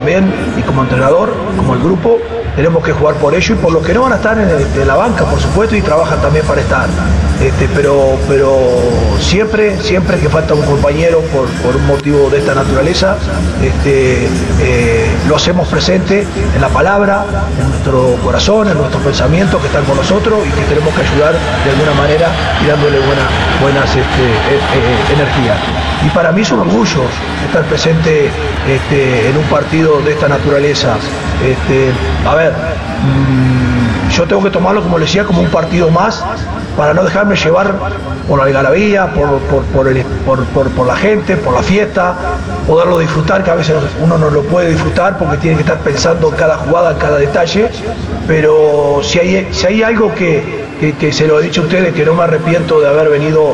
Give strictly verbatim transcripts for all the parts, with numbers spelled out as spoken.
también, y como entrenador, como el grupo, tenemos que jugar por ello y por los que no van a estar en, en la banca, por supuesto, y trabajan también para estar. Este, pero, pero siempre, siempre que falta un compañero por, por un motivo de esta naturaleza, este, eh, lo hacemos presente en la palabra, en nuestro corazón, en nuestros pensamientos que están con nosotros y que tenemos que ayudar de alguna manera y dándole buena, buenas este, eh, eh, energías. Y para mí es un orgullo estar presente este, en un partido de esta naturaleza. Este, a ver, mmm, yo tengo que tomarlo, como les decía, como un partido más, para no dejarme llevar por la algarabía, por, por, por, el, por, por, por la gente, por la fiesta, poderlo disfrutar, que a veces uno no lo puede disfrutar porque tiene que estar pensando en cada jugada, en cada detalle, pero si hay, si hay algo que, que, que se lo he dicho a ustedes, que no me arrepiento de haber venido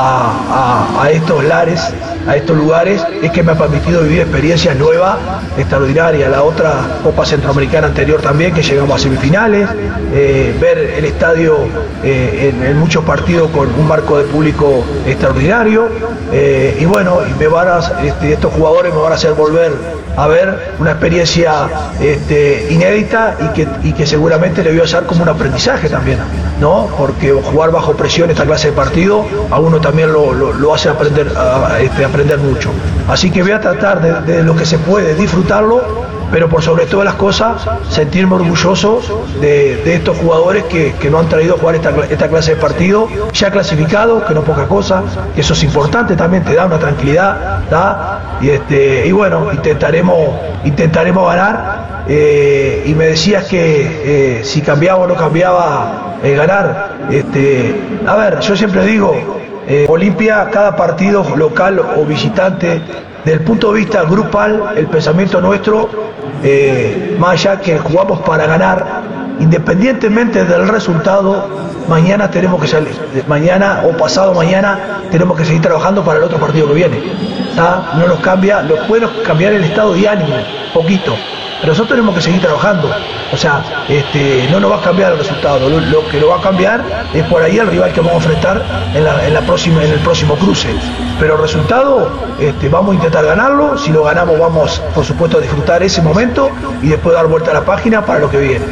a, a, a estos lares, a estos lugares, es que me ha permitido vivir experiencias nuevas, extraordinarias. La otra Copa Centroamericana anterior también, que llegamos a semifinales, eh, ver el estadio eh, en, en muchos partidos con un marco de público extraordinario, eh, y bueno, y me van a, este, estos jugadores me van a hacer volver a ver una experiencia este, inédita y que, y que seguramente le voy a hacer como un aprendizaje también, ¿no? Porque jugar bajo presión esta clase de partido a uno también lo, lo, lo hace aprender, a, este, aprender mucho. Así que voy a tratar de, de lo que se puede disfrutarlo, pero por sobre todas las cosas sentirme orgulloso de, de estos jugadores que, que no han traído a jugar esta, esta clase de partido, ya clasificado, que no es poca cosa, que eso es importante también, te da una tranquilidad, ¿da? Y, este, y bueno, intentaremos, intentaremos ganar, eh, y me decías que eh, si cambiaba o no cambiaba eh, ganar, este, a ver, yo siempre digo, eh, Olimpia, cada partido local o visitante, desde el punto de vista grupal, el pensamiento nuestro, eh, más allá que jugamos para ganar, independientemente del resultado, mañana tenemos que salir, mañana o pasado mañana tenemos que seguir trabajando para el otro partido que viene. ¿Tá? No nos cambia, nos puede cambiar el estado de ánimo, poquito, pero nosotros tenemos que seguir trabajando. O sea, este, no nos va a cambiar el resultado, lo, lo que lo va a cambiar es por ahí el rival que vamos a enfrentar en, la, en, la próxima, en el próximo cruce. Pero el resultado, este, vamos a intentar ganarlo, si lo ganamos vamos, por supuesto, a disfrutar ese momento y después dar vuelta a la página para lo que viene.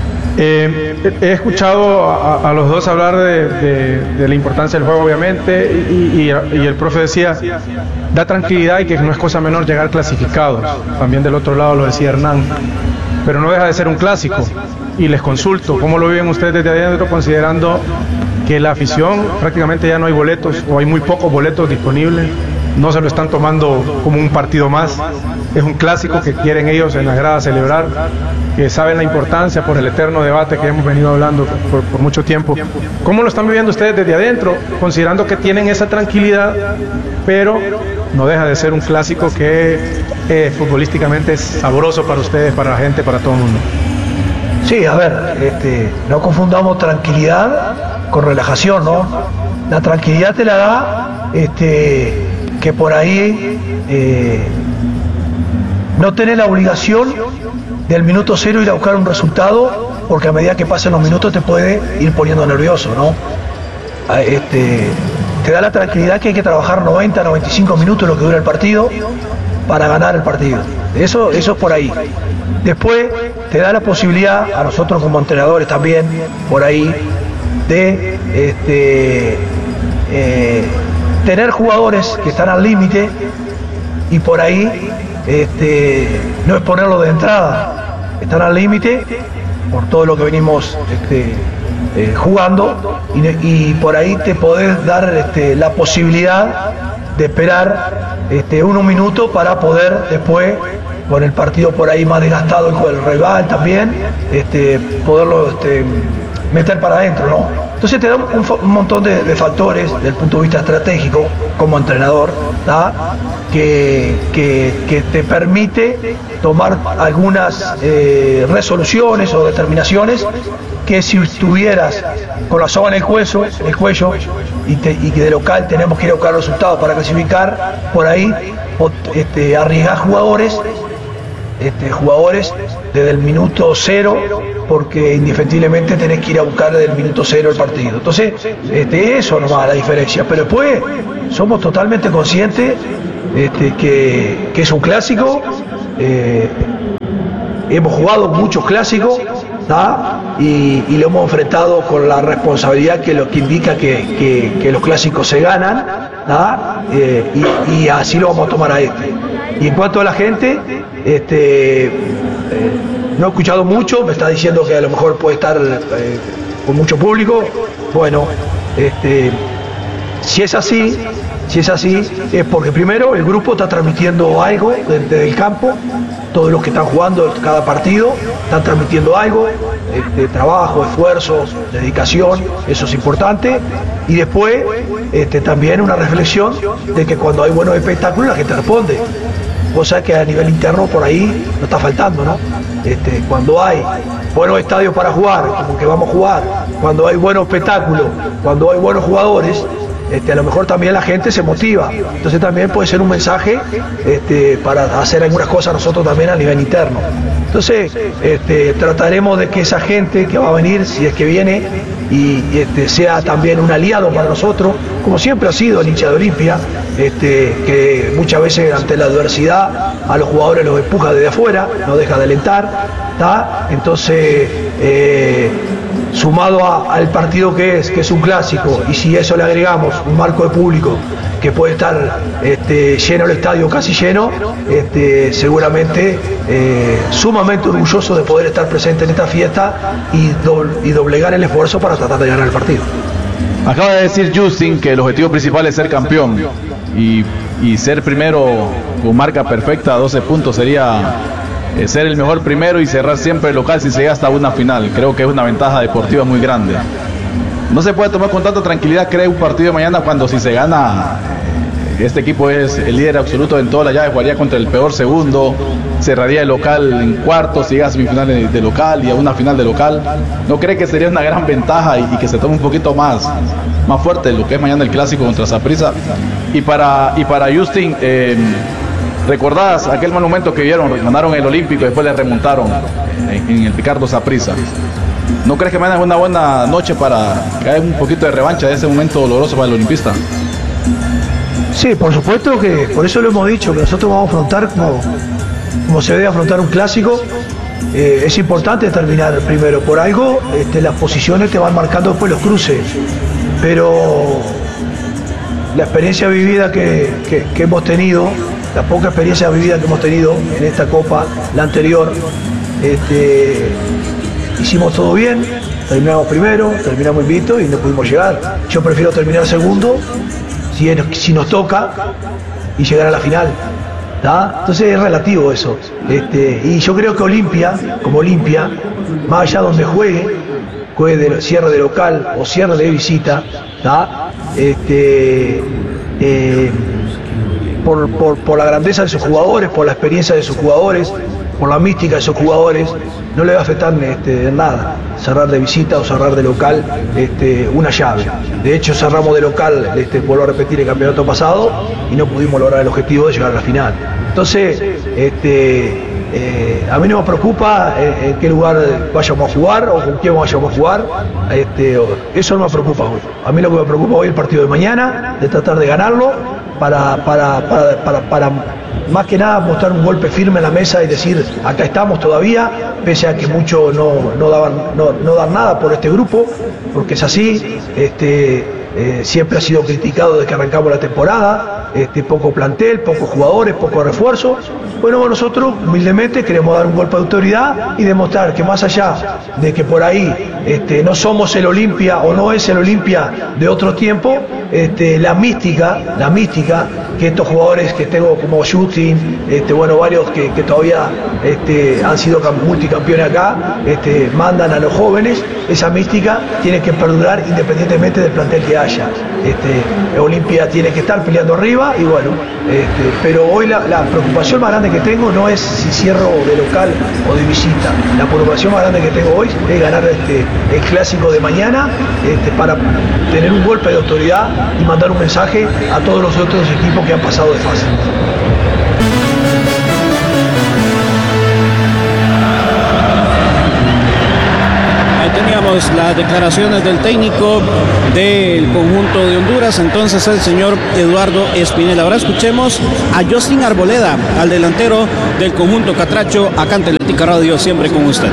Eh, he escuchado a, a los dos hablar de, de, de la importancia del juego, obviamente, y, y, y el profe decía, da tranquilidad y que no es cosa menor llegar clasificados. También del otro lado lo decía Hernán, pero no deja de ser un clásico. Y les consulto, ¿cómo lo viven ustedes desde adentro, considerando que la afición prácticamente ya no hay boletos, o hay muy pocos boletos disponibles? No se lo están tomando como un partido más, es un clásico que quieren ellos en la grada celebrar, que saben la importancia por el eterno debate que hemos venido hablando por, por mucho tiempo. ¿Cómo lo están viviendo ustedes desde adentro, considerando que tienen esa tranquilidad, pero no deja de ser un clásico que eh, futbolísticamente es sabroso para ustedes, para la gente, para todo el mundo? Sí, a ver, este, no confundamos tranquilidad con relajación, ¿no? La tranquilidad te la da este, que por ahí eh, no tenés la obligación del minuto cero ir a buscar un resultado, porque a medida que pasen los minutos te puede ir poniendo nervioso, ¿no? Este, te da la tranquilidad que hay que trabajar noventa, noventa y cinco minutos lo que dura el partido para ganar el partido. Eso, eso es por ahí. Después te da la posibilidad, a nosotros como entrenadores también, por ahí, de este, eh, tener jugadores que están al límite y por ahí este, no exponerlo de entrada. Están al límite por todo lo que venimos este, eh, jugando y, y por ahí te podés dar este, la posibilidad de esperar este, unos minutos para poder después, con el partido por ahí más desgastado con el rival también, este, poderlo este, meter para adentro, ¿no? Entonces te da un, un montón de, de factores desde el punto de vista estratégico como entrenador, ¿tá? Que, que, que te permite tomar algunas eh, resoluciones o determinaciones que si estuvieras con la soga en el cuello, el cuello y, te, y que de local tenemos que ir a buscar resultados para clasificar, por ahí este, arriesgar jugadores Este, jugadores desde el minuto cero, porque indefectiblemente tenés que ir a buscar desde el minuto cero el partido. Entonces, este, eso nomás la diferencia. Pero después somos totalmente conscientes este, que, que es un clásico, eh, hemos jugado muchos clásicos, ¿tá? Y, y lo hemos enfrentado con la responsabilidad que lo que indica que, que, que los clásicos se ganan, ¿tá? Eh, y, y así lo vamos a tomar a este. Y en cuanto a la gente, este, eh, no he escuchado mucho, me está diciendo que a lo mejor puede estar eh, con mucho público. Bueno, este, si es así, si es así, es porque primero el grupo está transmitiendo algo desde el campo, todos los que están jugando cada partido están transmitiendo algo, este, trabajo, esfuerzo, dedicación, eso es importante. Y después este, también una reflexión de que cuando hay buenos espectáculos la gente responde, cosa que a nivel interno por ahí no está faltando, ¿no? Este, cuando hay buenos estadios para jugar, como que vamos a jugar, cuando hay buenos espectáculos, cuando hay buenos jugadores, Este, a lo mejor también la gente se motiva, entonces también puede ser un mensaje este, para hacer algunas cosas nosotros también a nivel interno. Entonces este, trataremos de que esa gente que va a venir, si es que viene, y, y este, sea también un aliado para nosotros, como siempre ha sido el hincha de Olimpia, este, que muchas veces ante la adversidad a los jugadores los empuja desde afuera, no deja de alentar, ¿tá? Entonces eh, sumado a, al partido que es, que es un clásico, y si eso le agregamos un marco de público que puede estar este, lleno el estadio, casi lleno, este, seguramente eh, sumamente orgulloso de poder estar presente en esta fiesta y, do, y doblegar el esfuerzo para tratar de ganar el partido. Acaba de decir Justin que el objetivo principal es ser campeón y, y ser primero con marca perfecta, doce puntos sería eh, ser el mejor primero y cerrar siempre el local si se llega hasta una final. Creo que es una ventaja deportiva muy grande. No se puede tomar con tanta tranquilidad, creo, un partido de mañana cuando si se gana, este equipo es el líder absoluto en todas las llaves, jugaría contra el peor segundo, cerraría el local en cuartos, llega a semifinales de local y a una final de local. ¿No cree que sería una gran ventaja y, y que se tome un poquito más, más fuerte lo que es mañana el clásico contra Saprissa? Y para, y para Justin, eh, ¿recordás aquel mal momento que vieron? Ganaron el Olímpico y después le remontaron en, en el Ricardo Saprissa. ¿No crees que mañana es una buena noche para que haya un poquito de revancha de ese momento doloroso para el olimpista? Sí, por supuesto que por eso lo hemos dicho, que nosotros vamos a afrontar como, como se debe afrontar un clásico. Eh, es importante terminar primero, por algo este, las posiciones te van marcando después los cruces, pero la experiencia vivida que, que, que hemos tenido, la poca experiencia vivida que hemos tenido en esta Copa, la anterior, este, hicimos todo bien, terminamos primero, terminamos invictos y no pudimos llegar. Yo prefiero terminar segundo si, si nos toca y llegar a la final, ¿tá? Entonces es relativo eso. Este, y yo creo que Olimpia, como Olimpia, más allá donde juegue, juegue de cierre de local o cierre de visita, ¿tá? Este, eh, por, por, por la grandeza de sus jugadores, por la experiencia de sus jugadores, por la mística de sus jugadores, no le va a afectar este, nada cerrar de visita o cerrar de local este, una llave. De hecho cerramos de local, este, vuelvo a repetir, el campeonato pasado y no pudimos lograr el objetivo de llegar a la final. Entonces este, eh, a mí no me preocupa en, en qué lugar vayamos a jugar o con quién vayamos a jugar, este, eso no me preocupa hoy. A mí lo que me preocupa hoy es el partido de mañana, de tratar de ganarlo para, para, para, para, para más que nada mostrar un golpe firme en la mesa y decir acá estamos todavía, pese a que muchos no, no, daban, no, no dan nada por este grupo, porque es así, este, eh, siempre ha sido criticado desde que arrancamos la temporada, este, poco plantel, pocos jugadores, pocos refuerzos. Bueno, nosotros humildemente queremos dar un golpe de autoridad y demostrar que más allá de que por ahí este, no somos el Olimpia o no es el Olimpia de otro tiempo, este, la mística, la mística que estos jugadores que tengo como Justin, este, bueno, varios que, que todavía este, han sido multicampeones acá, este, mandan a los jóvenes, esa mística tiene que perdurar independientemente del plantel que haya. Este, Olimpia tiene que estar peleando arriba y bueno, este, pero hoy la, la preocupación más grande que tengo no es si cierro de local o de visita, la preocupación más grande que tengo hoy es ganar este, el clásico de mañana este, para tener un golpe de autoridad y mandar un mensaje a todos los otros equipos que han pasado de fase. Ahí teníamos la las declaraciones del técnico del conjunto de Honduras, entonces el señor Eduardo Espinel. Ahora escuchemos a Justin Arboleda, al delantero del conjunto catracho, acá en Teletica Radio, siempre con usted.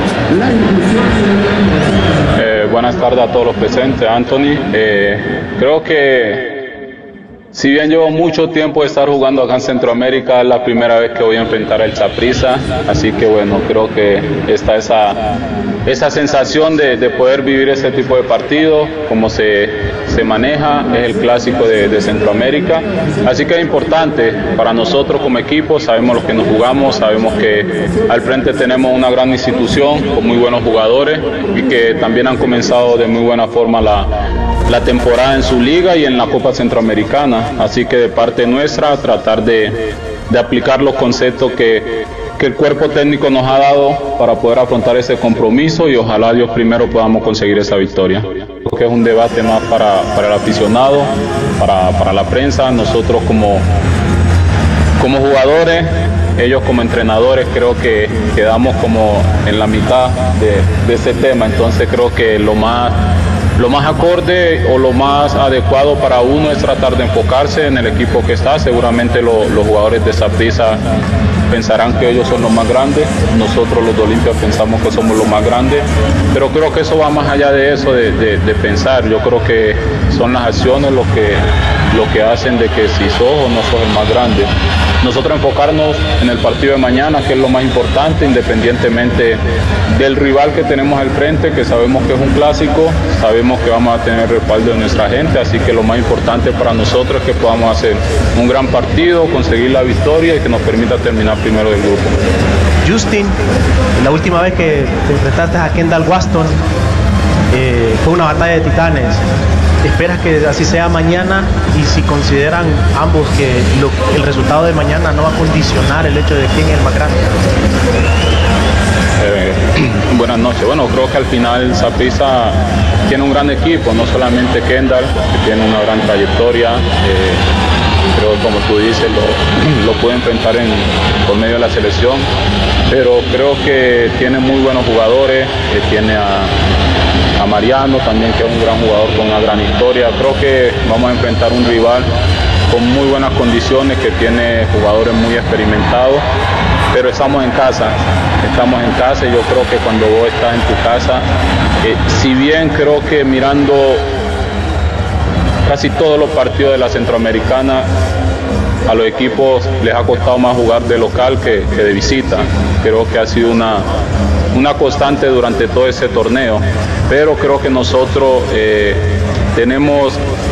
Eh, buenas tardes a todos los presentes, Anthony. Eh, creo que si bien llevo mucho tiempo de estar jugando acá en Centroamérica, es la primera vez que voy a enfrentar al Saprissa, así que bueno, creo que está esa, esa sensación de, de poder vivir ese tipo de partido, como se, se maneja, es el clásico de, de Centroamérica, así que es importante para nosotros como equipo, sabemos lo que nos jugamos, sabemos que al frente tenemos una gran institución con muy buenos jugadores y que también han comenzado de muy buena forma la, la temporada en su liga y en la Copa Centroamericana. Así que de parte nuestra tratar de, de aplicar los conceptos que, que el cuerpo técnico nos ha dado para poder afrontar ese compromiso y ojalá Dios primero podamos conseguir esa victoria. Creo que es un debate más para, para el aficionado, para, para la prensa, nosotros como, como jugadores, ellos como entrenadores creo que quedamos como en la mitad de, de ese tema, entonces creo que lo más Lo más acorde o lo más adecuado para uno es tratar de enfocarse en el equipo que está. Seguramente lo, los jugadores de Saprissa pensarán que ellos son los más grandes, nosotros los de Olimpia pensamos que somos los más grandes, pero creo que eso va más allá de eso, de, de, de pensar. Yo creo que son las acciones lo que, lo que hacen de que si sos o no sos el más grande. Nosotros enfocarnos en el partido de mañana, que es lo más importante, independientemente del rival que tenemos al frente, que sabemos que es un clásico, sabemos que vamos a tener respaldo de nuestra gente, así que lo más importante para nosotros es que podamos hacer un gran partido, conseguir la victoria y que nos permita terminar primero del grupo. Justin, la última vez que te enfrentaste a Kendall Waston eh, fue una batalla de titanes. ¿Esperas que así sea mañana? Y si consideran ambos que lo, el resultado de mañana no va a condicionar el hecho de quién es el más grande. Eh, buenas noches. Bueno, creo que al final Saprissa tiene un gran equipo, no solamente Kendall, que tiene una gran trayectoria. Eh, creo que como tú dices, lo, lo puede enfrentar en, por medio de la selección, pero creo que tiene muy buenos jugadores, eh, tiene a a Mariano también, que es un gran jugador con una gran historia. Creo que vamos a enfrentar un rival con muy buenas condiciones, que tiene jugadores muy experimentados, pero estamos en casa, estamos en casa y yo creo que cuando vos estás en tu casa, eh, si bien creo que mirando casi todos los partidos de la Centroamericana, a los equipos les ha costado más jugar de local que, que de visita. Creo que ha sido una, una constante durante todo ese torneo, pero creo que nosotros eh, tenemos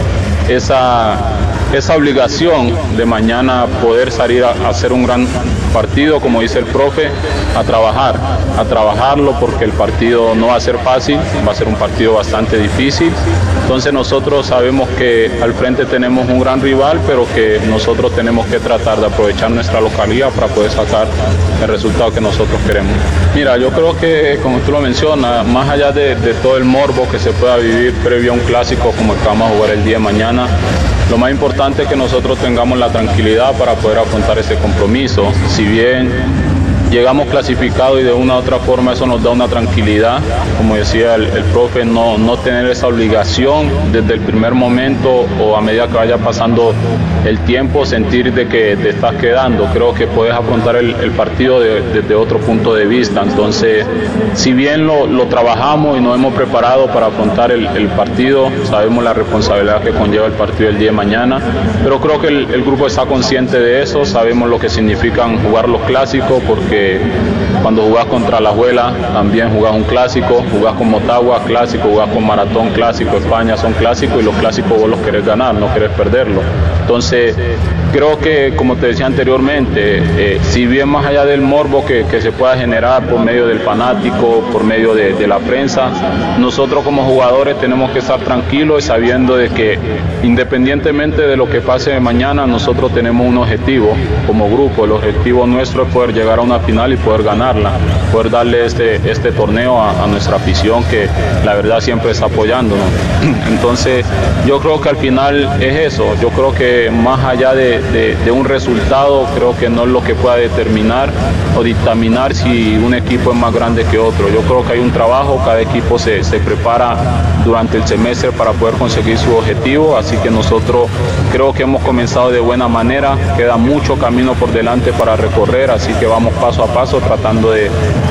esa, esa obligación de mañana poder salir a, a hacer un gran partido, como dice el profe, a trabajar, a trabajarlo, porque el partido no va a ser fácil, va a ser un partido bastante difícil. Entonces nosotros sabemos que al frente tenemos un gran rival, pero que nosotros tenemos que tratar de aprovechar nuestra localidad para poder sacar el resultado que nosotros queremos. Mira, yo creo que, como tú lo mencionas, más allá de, de todo el morbo que se pueda vivir previo a un clásico como el que vamos a jugar el día de mañana, lo más importante es que nosotros tengamos la tranquilidad para poder afrontar ese compromiso. Si bien llegamos clasificados y de una u otra forma eso nos da una tranquilidad, como decía el, el profe, no, no tener esa obligación desde el primer momento o a medida que vaya pasando el tiempo, sentir de que te estás quedando. Creo que puedes afrontar el, el partido de, desde otro punto de vista. Entonces, si bien lo, lo trabajamos y nos hemos preparado para afrontar el, el partido, sabemos la responsabilidad que conlleva el partido el día de mañana, pero creo que el, el grupo está consciente de eso, sabemos lo que significan jugar los clásicos, porque cuando jugás contra la Alajuela también jugás un clásico, jugás con Motagua, clásico, jugás con Maratón, clásico, España son clásicos y los clásicos vos los querés ganar, no querés perderlo. Entonces, creo que, como te decía anteriormente, eh, si bien más allá del morbo que, que se pueda generar por medio del fanático, por medio de, de la prensa, nosotros como jugadores tenemos que estar tranquilos y sabiendo de que independientemente de lo que pase mañana, nosotros tenemos un objetivo como grupo. El objetivo nuestro es poder llegar a una final y poder ganarla, poder darle este, este torneo a, a nuestra afición, que la verdad siempre está apoyándonos. Entonces, yo creo que al final es eso. Yo creo que más allá de, de, de un resultado creo que no es lo que pueda determinar o dictaminar si un equipo es más grande que otro. Yo creo que hay un trabajo, cada equipo se, se prepara durante el semestre para poder conseguir su objetivo, así que nosotros creo que hemos comenzado de buena manera, queda mucho camino por delante para recorrer, así que vamos paso a paso tratando de